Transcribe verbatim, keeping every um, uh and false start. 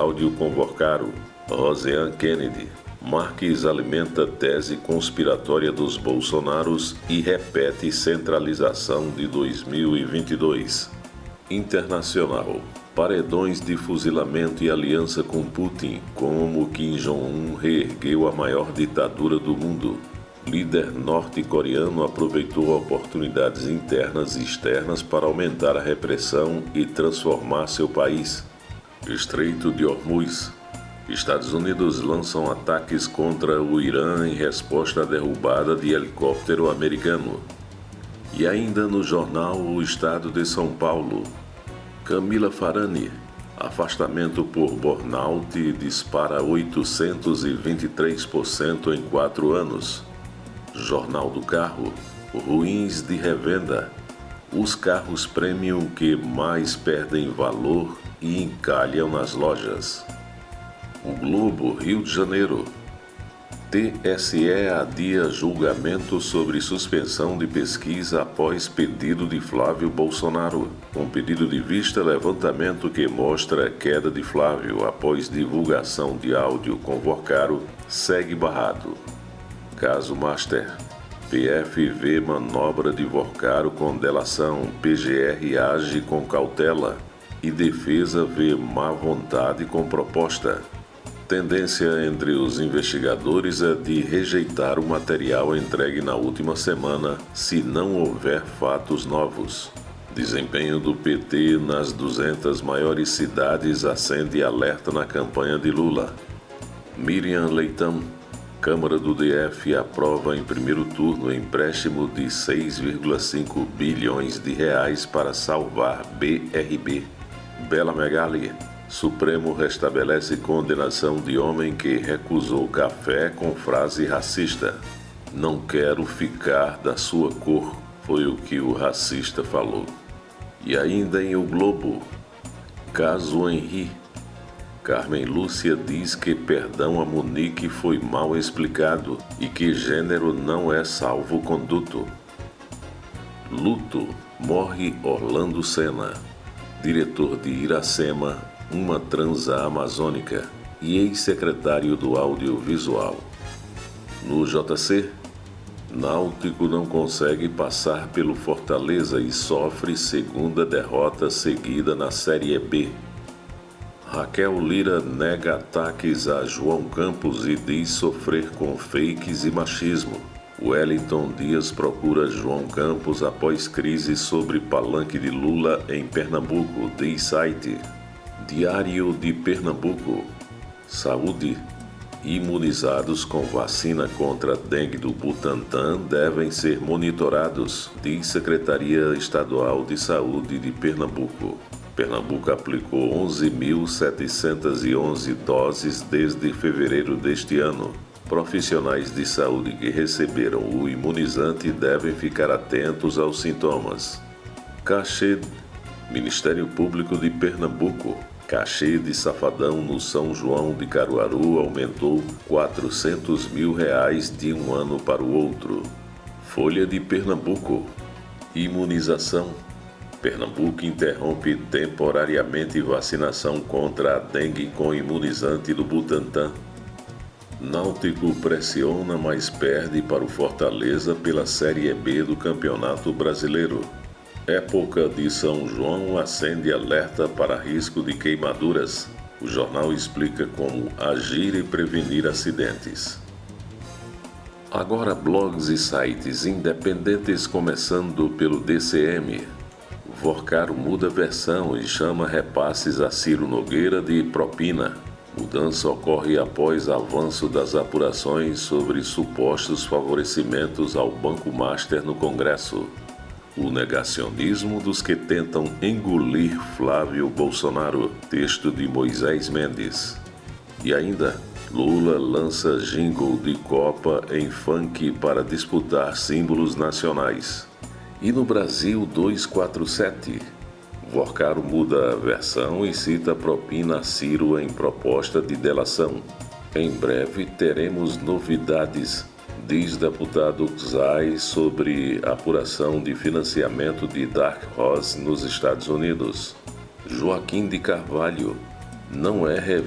áudio Convocaro, Roseanne Kennedy. Marques alimenta tese conspiratória dos Bolsonaros e repete centralização de dois mil e vinte e dois. Internacional. Paredões de fuzilamento e aliança com Putin, como Kim Jong-un reergueu a maior ditadura do mundo. Líder norte-coreano aproveitou oportunidades internas e externas para aumentar a repressão e transformar seu país. Estreito de Hormuz. Estados Unidos lançam ataques contra o Irã em resposta à derrubada de helicóptero americano. E ainda no jornal O Estado de São Paulo. Camila Farani. Afastamento por burnout dispara oitocentos e vinte e três por cento em quatro anos. Jornal do Carro. Ruins de revenda. Os carros premium que mais perdem valor e encalham nas lojas. O Globo, Rio de Janeiro. T S E adia julgamento sobre suspensão de pesquisa após pedido de Flávio Bolsonaro. Com pedido de vista, levantamento que mostra a queda de Flávio após divulgação de áudio Convocaro segue barrado. Caso Master. P F vê manobra de Vocaro com delação. P G R age com cautela. E defesa vê má vontade com proposta. Tendência entre os investigadores é de rejeitar o material entregue na última semana se não houver fatos novos. Desempenho do P T nas duzentas maiores cidades acende alerta na campanha de Lula. Miriam Leitão. Câmara do D F aprova em primeiro turno empréstimo de seis vírgula cinco bilhões de reais para salvar B R B. Bela Megali. Supremo restabelece condenação de homem que recusou café com frase racista. Não quero ficar da sua cor, foi o que o racista falou. E ainda em O Globo. Caso Henri. Carmen Lúcia diz que perdão a Monique foi mal explicado e que gênero não é salvo-conduto. Luto. Morre Orlando Senna. Diretor de Iracema, uma transa amazônica e ex-secretário do audiovisual. No J C, Náutico não consegue passar pelo Fortaleza e sofre segunda derrota seguida na Série B. Raquel Lira nega ataques a João Campos e diz sofrer com fakes e machismo. Wellington Dias procura João Campos após crise sobre palanque de Lula em Pernambuco, diz site. Diário de Pernambuco. Saúde. Imunizados com vacina contra a dengue do Butantan devem ser monitorados, diz Secretaria Estadual de Saúde de Pernambuco. Pernambuco aplicou onze mil setecentas e onze doses desde fevereiro deste ano. Profissionais de saúde que receberam o imunizante devem ficar atentos aos sintomas. Cachê. Ministério Público de Pernambuco. Cachê de Safadão no São João de Caruaru aumentou quatrocentos mil reais de um ano para o outro. Folha de Pernambuco. Imunização. Pernambuco interrompe temporariamente vacinação contra a dengue com imunizante do Butantan. Náutico pressiona, mas perde para o Fortaleza pela Série B do Campeonato Brasileiro. Época de São João acende alerta para risco de queimaduras. O jornal explica como agir e prevenir acidentes. Agora blogs e sites independentes, começando pelo D C M. Vocaro muda versão e chama repasses a Ciro Nogueira de propina. Mudança ocorre após avanço das apurações sobre supostos favorecimentos ao Banco Master no Congresso. O negacionismo dos que tentam engolir Flávio Bolsonaro. Texto de Moisés Mendes. E ainda, Lula lança jingle de Copa em funk para disputar símbolos nacionais. E no Brasil duzentos e quarenta e sete. Vocaro muda a versão e cita propina a Ciro em proposta de delação. Em breve teremos novidades, diz deputado Zay sobre apuração de financiamento de Dark Horse nos Estados Unidos. Joaquim de Carvalho. Não é